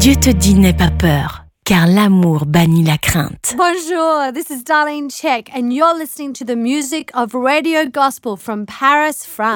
Dieu te dit n'aie pas peur, car l'amour bannit la crainte. Bonjour, this is Darlene Check, and you're listening to the music of Radio Gospel from Paris, France.